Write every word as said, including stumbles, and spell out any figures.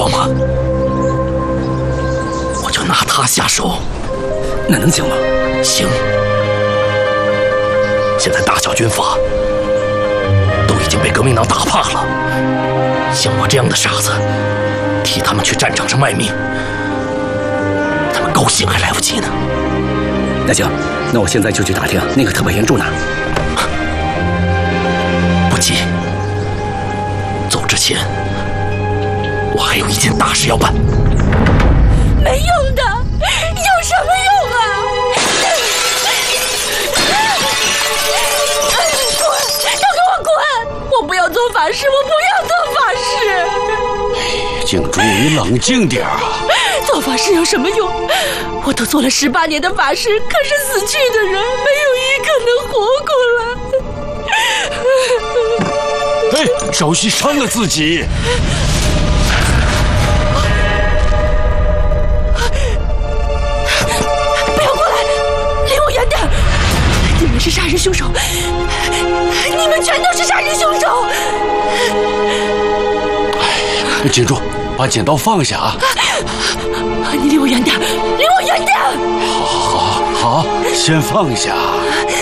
说吗？我就拿他下手。 那能行吗？ 行。现在大小军阀都已经被革命党打怕了，像我这样的傻子替他们去战场上卖命，他们高兴还来不及呢。 那行，那我现在就去打听那个特派员住哪儿。 不急，走之前我还有一件大事要办。 没用的，有什么用啊？滚！都给我滚！我不要做法事，我不要做法事。 静珠，你冷静点啊！ 做法事有什么用？我都做了十八年的法事，可是死去的人没有一个能活过来。 哎，少许伤了自己。 不要过来，离我远点！你们是杀人凶手，你们全都是杀人凶手！ 哎，静珠，把剪刀放下啊！ 你离我远点，离我远点！ 好，好，好，先放下。